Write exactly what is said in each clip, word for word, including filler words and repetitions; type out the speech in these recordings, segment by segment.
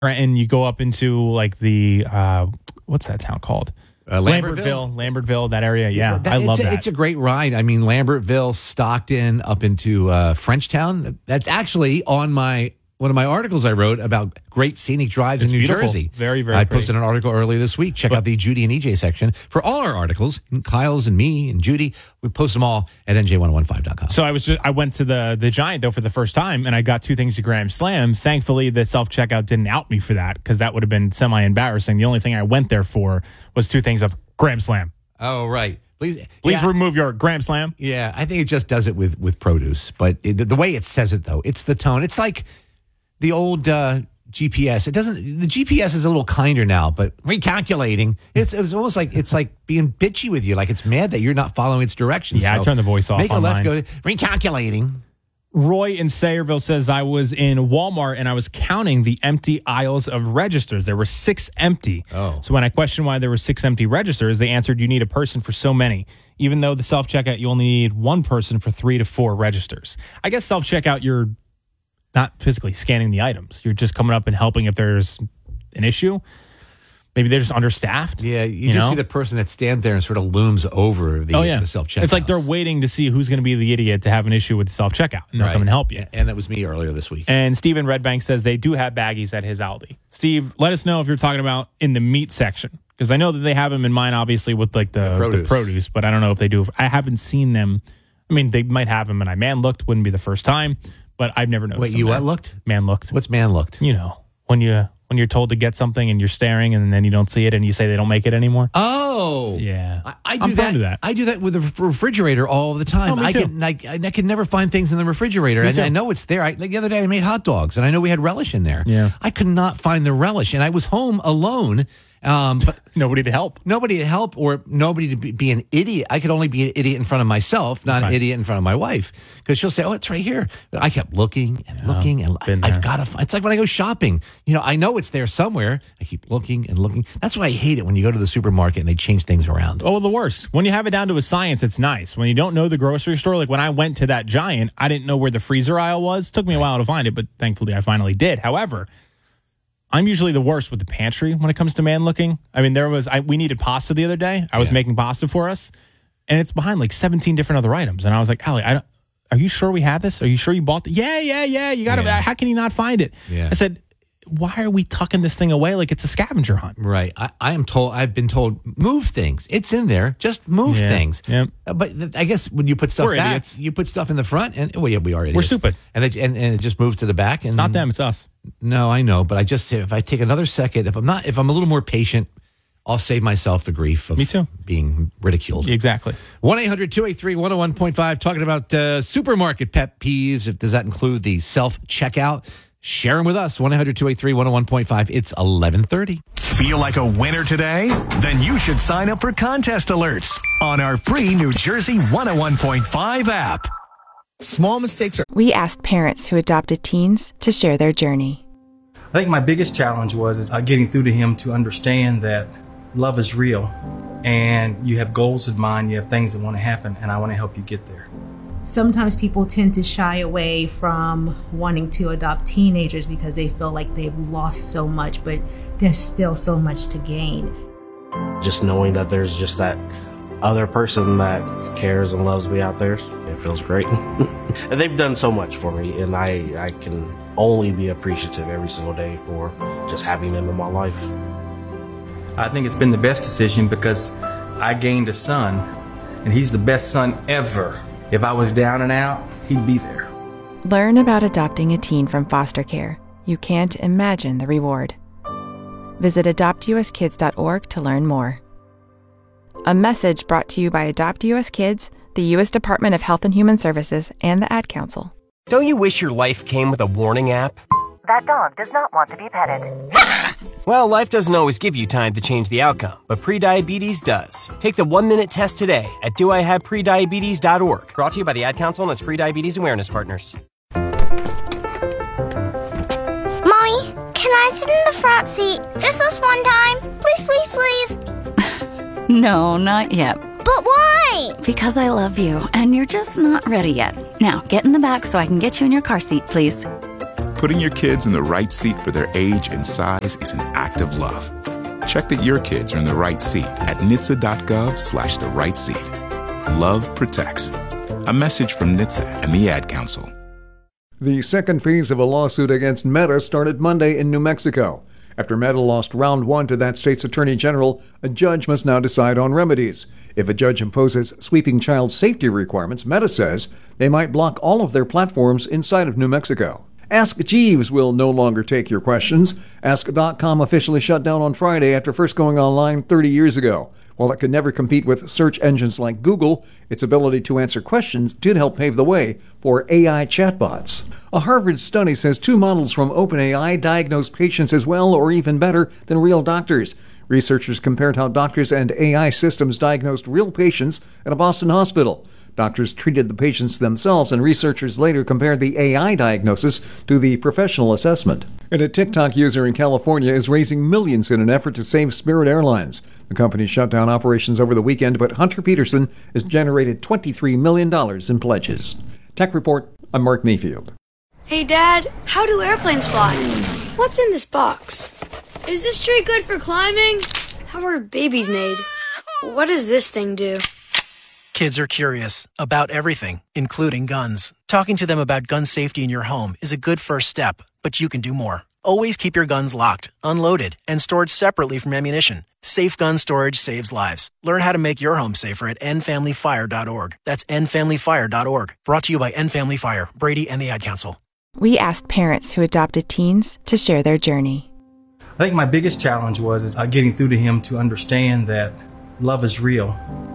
and you go up into like the, uh, what's that town called? Uh, Lambertville. Lambertville, that area. Yeah, that, I love a, that. It's a great ride. I mean, Lambertville, Stockton, up into uh, Frenchtown. That's actually on my one of my articles I wrote about great scenic drives It's in New beautiful. Jersey. Very, very I pretty. posted an article earlier this week. Check But- out the Judy and E J section for all our articles. And Kyle's and me and Judy. We post them all at N J ten fifteen dot com. So I was just I went to the the Giant though for the first time, and I got two things to Grand Slam. Thankfully, the self checkout didn't out me for that because that would have been semi embarrassing. The only thing I went there for was two things of Grand Slam. Oh, right. Please, Please yeah. remove your Grand Slam. Yeah, I think it just does it with, with produce. But it, the way it says it, though, it's the tone. It's like the old uh, G P S. It doesn't. The G P S is a little kinder now, but recalculating. It's, it's almost like it's like being bitchy with you, like it's mad that you're not following its directions. Yeah, I So turned the voice off Make a on left, mine. go to recalculating. Roy in Sayreville says, I was in Walmart and I was counting the empty aisles of registers. There were six empty. Oh. So when I questioned why there were six empty registers, they answered you need a person for so many. Even though the self-checkout, you only need one person for three to four registers. I guess self-checkout, you're not physically scanning the items. You're just coming up and helping if there's an issue. Maybe they're just understaffed. Yeah, you, you just know? see the person that stands there and sort of looms over the, Oh, yeah. the self-checkout. It's like they're waiting to see who's going to be the idiot to have an issue with the self-checkout. And they'll Right. come and help you. And that was me earlier this week. And Stephen Redbank says they do have baggies at his Aldi. Steve, let us know if you're talking about in the meat section. Because I know that they have them in mine, obviously, with like the, The produce. the produce. But I don't know if they do. I haven't seen them. I mean, they might have them, and I man looked. Wouldn't be the first time. But I've never noticed Wait, them you there. what looked? Man looked. What's man looked? You know, when you... When you're told to get something and you're staring and then you don't see it and you say they don't make it anymore. Oh, Yeah. I, I do I'm that. prone to that. I do that with the ref- refrigerator all the time. Oh, me I too. can I, I can never find things in the refrigerator, Me and too. I know it's there. I, like the other day, I made hot dogs, and I know we had relish in there. Yeah. I could not find the relish, and I was home alone. Um, but Nobody to help. nobody to help or nobody to be, be an idiot. I could only be an idiot in front of myself, not Right. an idiot in front of my wife, because she'll say, "Oh, it's right here." But I kept looking and looking, and I, been I've there. got to. Find, it's like when I go shopping. You know, I know it's there somewhere. I keep looking and looking. That's why I hate it when you go to the supermarket and they change things around. Oh, the worst. When you have it down to a science, it's nice. When you don't know the grocery store, like when I went to that Giant, I didn't know where the freezer aisle was. It took me a while to find it, but thankfully I finally did. However, I'm usually the worst with the pantry when it comes to man looking. I mean, there was, I, we needed pasta the other day. I was Yeah. making pasta for us, and it's behind like seventeen different other items. And I was like, Allie, I don't, are you sure we have this? Are you sure you bought it? Yeah, yeah, yeah. You got to, Yeah. how can you not find it? Yeah. I said, why are we tucking this thing away like it's a scavenger hunt? Right. I, I am told, I've been told, move things. It's in there. Just move Yeah. things. Yep. Uh, But th- I guess when you put stuff We're back, idiots. you put stuff in the front and, well, yeah, we are idiots. We're stupid. And it, and, and it just moves to the back. And It's not them, it's us. No, I know. But I just say, if I take another second, if I'm not, if I'm a little more patient, I'll save myself the grief of Me too. being ridiculed. Exactly. one eight hundred two eight three one oh one point five, talking about uh, supermarket pet peeves. If, does that include the self-checkout? Share them with us. one eight hundred two eight three one oh one point five. It's eleven thirty. Feel like a winner today? Then you should sign up for contest alerts on our free New Jersey one oh one point five app. Small mistakes are. We asked parents who adopted teens to share their journey. I think my biggest challenge was is, uh, getting through to him to understand that love is real and you have goals in mind, you have things that want to happen, and I want to help you get there. Sometimes people tend to shy away from wanting to adopt teenagers because they feel like they've lost so much, but there's still so much to gain. Just knowing that there's just that other person that cares and loves me out there, it feels great. And they've done so much for me, and I, I can only be appreciative every single day for just having them in my life. I think it's been the best decision because I gained a son, and he's the best son ever. If I was down and out, he'd be there. Learn about adopting a teen from foster care. You can't imagine the reward. Visit adopt u s kids dot org to learn more. A message brought to you by Adopt U S Kids, the U S Department of Health and Human Services, and the Ad Council. Don't you wish your life came with a warning app? That dog does not want to be petted. Well, life doesn't always give you time to change the outcome, but prediabetes does. Take the one-minute test today at do I have prediabetes dot org. Brought to you by the Ad Council and its prediabetes awareness partners. Mommy, can I sit in the front seat just this one time? Please, please, please. No, not yet. But why? Because I love you, and you're just not ready yet. Now, get in the back so I can get you in your car seat, please. Putting your kids in the right seat for their age and size is an act of love. Check that your kids are in the right seat at N H T S A dot gov slash the right seat. Love protects. A message from N H T S A and the Ad Council. The second phase of a lawsuit against Meta started Monday in New Mexico. After Meta lost round one to that state's attorney general, a judge must now decide on remedies. If a judge imposes sweeping child safety requirements, Meta says they might block all of their platforms inside of New Mexico. Ask Jeeves will no longer take your questions. Ask dot com officially shut down on Friday after first going online thirty years ago. While it could never compete with search engines like Google, its ability to answer questions did help pave the way for A I chatbots. A Harvard study says two models from OpenAI diagnose patients as well or even better than real doctors. Researchers compared how doctors and A I systems diagnosed real patients at a Boston hospital. Doctors treated the patients themselves, and researchers later compared the A I diagnosis to the professional assessment. And a TikTok user in California is raising millions in an effort to save Spirit Airlines. The company shut down operations over the weekend, but Hunter Peterson has generated twenty-three million dollars in pledges. Tech Report, I'm Mark Mayfield. Hey, Dad, how do airplanes fly? What's in this box? Is this tree good for climbing? How are babies made? What does this thing do? Kids are curious about everything, including guns. Talking to them about gun safety in your home is a good first step, but you can do more. Always keep your guns locked, unloaded, and stored separately from ammunition. Safe gun storage saves lives. Learn how to make your home safer at end family fire dot org. That's end family fire dot org. Brought to you by End Family Fire, Brady, and the Ad Council. We asked parents who adopted teens to share their journey. I think my biggest challenge was is, uh, getting through to him to understand that love is real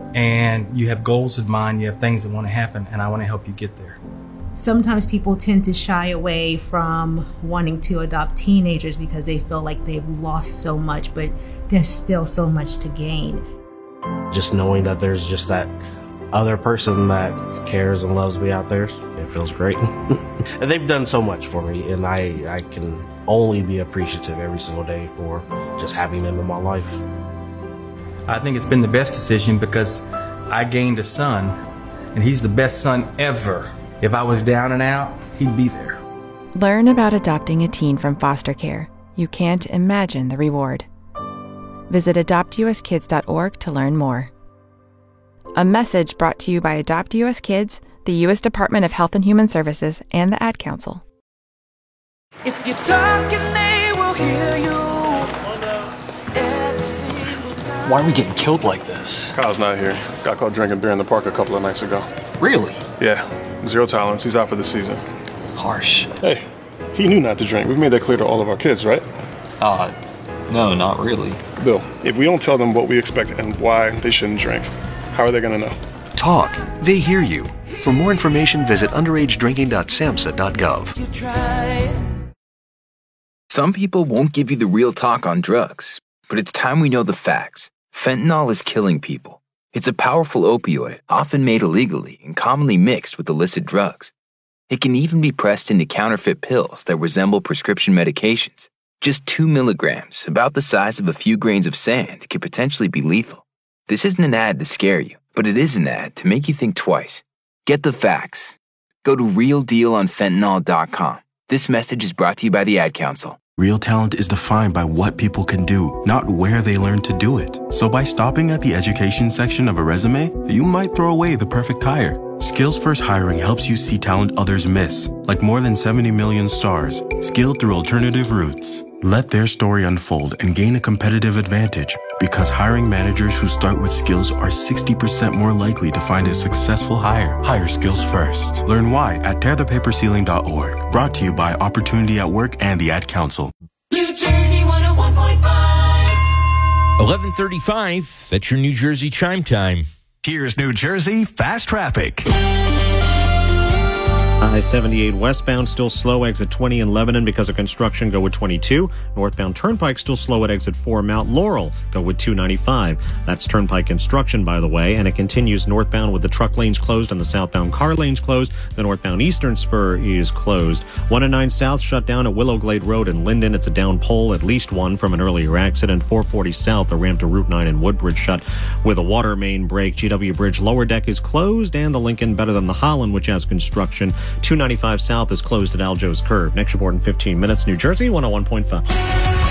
and you have goals in mind, you have things that want to happen, and I want to help you get there. Sometimes people tend to shy away from wanting to adopt teenagers because they feel like they've lost so much, but there's still so much to gain. Just knowing that there's just that other person that cares and loves me out there, it feels great. And they've done so much for me, and I, I can only be appreciative every single day for just having them in my life. I think it's been the best decision because I gained a son, and he's the best son ever. If I was down and out, he'd be there. Learn about adopting a teen from foster care. You can't imagine the reward. Visit adopt u s kids dot org to learn more. A message brought to you by Adopt U S Kids, the U S Department of Health and Human Services, and the Ad Council. If you're talking, they will hear you. Why are we getting killed like this? Kyle's not here. Got caught drinking beer in the park a couple of nights ago. Really? Yeah. Zero tolerance. He's out for the season. Harsh. Hey, he knew not to drink. We've made that clear to all of our kids, right? Uh, no, not really. Bill, if we don't tell them what we expect and why they shouldn't drink, how are they going to know? Talk. They hear you. For more information, visit underage drinking dot samhsa dot gov. Some people won't give you the real talk on drugs, but it's time we know the facts. Fentanyl is killing people. It's a powerful opioid, often made illegally and commonly mixed with illicit drugs. It can even be pressed into counterfeit pills that resemble prescription medications. Just two milligrams, about the size of a few grains of sand, could potentially be lethal. This isn't an ad to scare you, but it is an ad to make you think twice. Get the facts. Go to real deal on fentanyl dot com. This message is brought to you by the Ad Council. Real talent is defined by what people can do, not where they learn to do it. So by stopping at the education section of a resume, you might throw away the perfect hire. Skills First Hiring helps you see talent others miss, like more than seventy million stars, skilled through alternative routes. Let their story unfold and gain a competitive advantage, because hiring managers who start with skills are sixty percent more likely to find a successful hire. Hire skills first. Learn why at tear the paper ceiling dot org. Brought to you by Opportunity at Work and the Ad Council. New Jersey one oh one point five. eleven thirty-five, that's your New Jersey chime time. Here's New Jersey Fast Traffic. I seventy-eight westbound still slow, exit twenty in Lebanon because of construction, go with twenty-two. Northbound Turnpike still slow at exit four Mount Laurel, go with two ninety-five. That's Turnpike construction, by the way, and it continues northbound with the truck lanes closed and the southbound car lanes closed. The northbound Eastern Spur is closed. one oh nine South shut down at Willowglade Road in Linden. It's a down pole, at least one from an earlier accident. four forty South, the ramp to Route nine in Woodbridge shut with a water main break. G W Bridge lower deck is closed, and the Lincoln Better Than the Holland, which has construction, two ninety-five South is closed at Aljo's Curve. Next report in fifteen minutes. New Jersey one oh one point five.